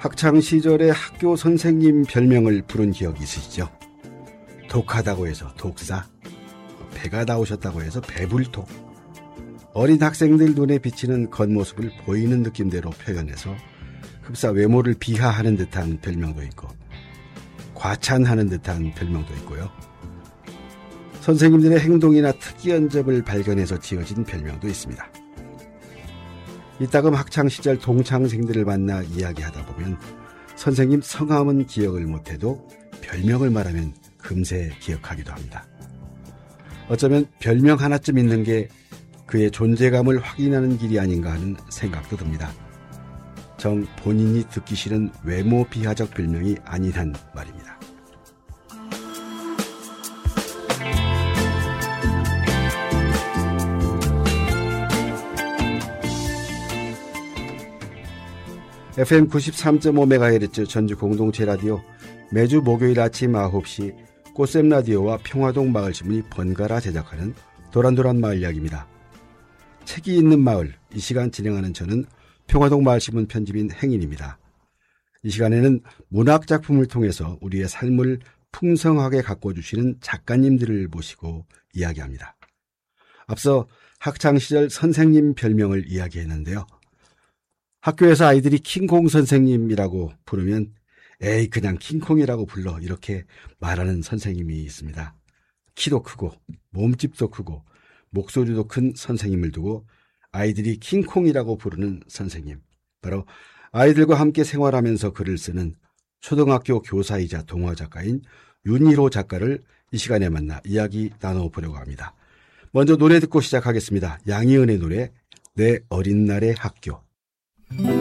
학창 시절에 학교 선생님 별명을 부른 기억이 있으시죠? 독하다고 해서 독사, 배가 나오셨다고 해서 배불독, 어린 학생들 눈에 비치는 겉모습을 보이는 느낌대로 표현해서 흡사 외모를 비하하는 듯한 별명도 있고 과찬하는 듯한 별명도 있고요. 선생님들의 행동이나 특이한 점을 발견해서 지어진 별명도 있습니다. 이따금 학창시절 동창생들을 만나 이야기하다 보면 선생님 성함은 기억을 못해도 별명을 말하면 금세 기억하기도 합니다. 어쩌면 별명 하나쯤 있는 게 그의 존재감을 확인하는 길이 아닌가 하는 생각도 듭니다. 정 본인이 듣기 싫은 외모 비하적 별명이 아닌 한 말입니다. FM 93.5MHz 전주 공동체 라디오, 매주 목요일 아침 9시 꽃샘 라디오와 평화동 마을신문이 번갈아 제작하는 도란도란 마을 이야기입니다. 책이 있는 마을, 이 시간 진행하는 저는 평화동 마을신문 편집인 행인입니다. 이 시간에는 문학작품을 통해서 우리의 삶을 풍성하게 가꿔주시는 작가님들을 모시고 이야기합니다. 앞서 학창시절 선생님 별명을 이야기했는데요. 학교에서 아이들이 킹콩 선생님이라고 부르면 에이 그냥 킹콩이라고 불러 이렇게 말하는 선생님이 있습니다. 키도 크고 몸집도 크고 목소리도 큰 선생님을 두고 아이들이 킹콩이라고 부르는 선생님, 바로 아이들과 함께 생활하면서 글을 쓰는 초등학교 교사이자 동화작가인 윤희로 작가를 이 시간에 만나 이야기 나눠보려고 합니다. 먼저 노래 듣고 시작하겠습니다. 양희은의 노래 내 어린 날의 학교.